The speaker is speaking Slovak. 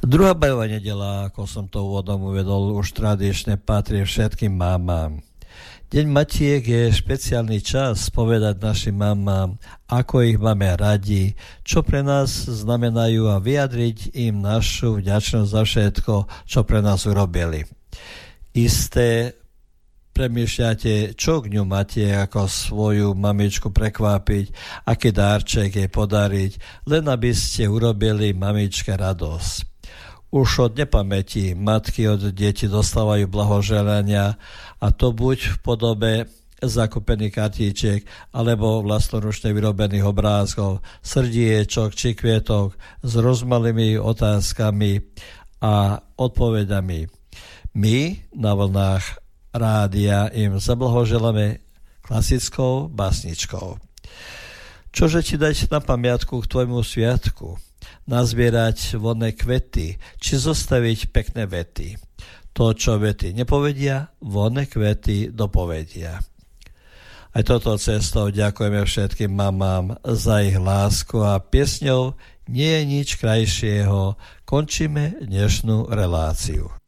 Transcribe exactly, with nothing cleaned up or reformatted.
Druhá bajová nedeľa, ako som to úvodom uvedol, už tradične patrí všetkým mámám. Deň Matiek je špeciálny čas povedať našim mamám, ako ich máme radi, čo pre nás znamenajú a vyjadriť im našu vďačnosť za všetko, čo pre nás urobili. Isté premýšľate, čo k ňu máte, ako svoju mamičku prekvápiť, aký dárček jej podariť, len aby ste urobili mamičke radosť. Už od nepamäti matky od detí dostávajú blahoželania, a to buď v podobe zakúpených kartíček alebo vlastnoručne vyrobených obrázkov, srdiečok či kvietok s rozmalými otázkami a odpovedami. My na vlnách rádia im zablahoželáme klasickou básničkou. Čože ti dať na pamiatku k tvojmu sviatku? Nazbierať vonné kvety, či zostaviť pekné vety. To, čo vety nepovedia, vonné kvety dopovedia. Aj toto cestou ďakujeme všetkým mamám za ich lásku a piesňou Nie je nič krajšieho končíme dnešnú reláciu.